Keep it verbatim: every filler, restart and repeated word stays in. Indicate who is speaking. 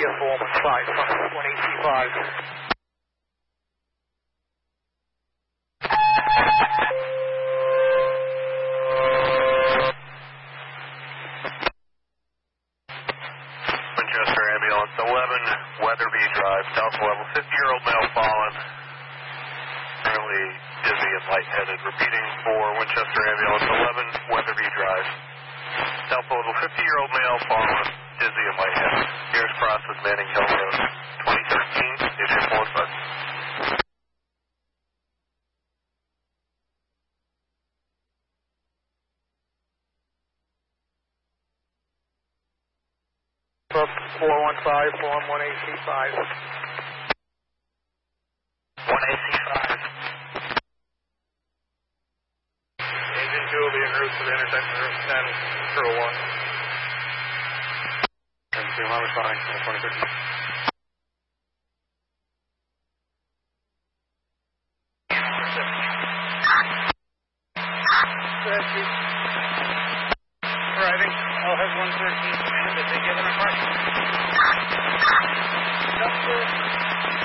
Speaker 1: India four one five, one A C five.
Speaker 2: Winchester Ambulance eleven, Weatherby Drive, Delta level, fifty-year-old male fallen, currently dizzy and lightheaded. Repeating for Winchester Ambulance eleven, Weatherby Drive, Delta level, fifty-year-old male fallen, dizzy and lightheaded. Nearest cross is Manning Hill Road, twenty thirteen, station four five.
Speaker 1: four one five, form one A C five. one A C five. Engine two will be en route to the intersection of Route ten, zero one. And two, I'm responding, twenty thirteen. Driving, I'll have one thirteen command if they give an apartment. Doctor.